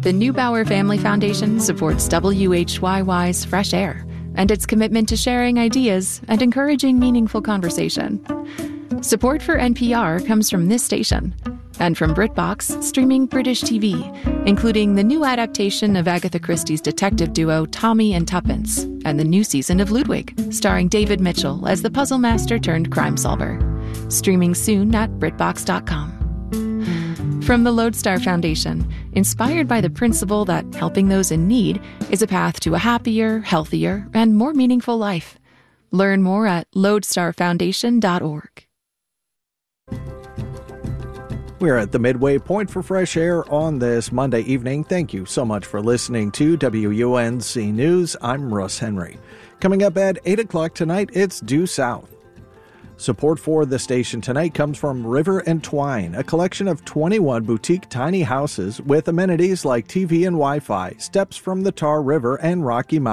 The Neubauer Family Foundation supports WHYY's Fresh Air and its commitment to sharing ideas and encouraging meaningful conversation. Support for NPR comes from this station and from BritBox, streaming British TV, including the new adaptation of Agatha Christie's detective duo Tommy and Tuppence and the new season of Ludwig, starring David Mitchell as the puzzle master turned crime solver. Streaming soon at BritBox.com. From the Lodestar Foundation, inspired by the principle that helping those in need is a path to a happier, healthier, and more meaningful life. Learn more at lodestarfoundation.org. We're at the midway point for Fresh Air on this Monday evening. Thank you so much for listening to WUNC News. I'm Russ Henry. Coming up at 8 o'clock tonight, it's Due South. Support for the station tonight comes from River and Twine, a collection of 21 boutique tiny houses with amenities like TV and Wi-Fi, steps from the Tar River and Rocky Mountain.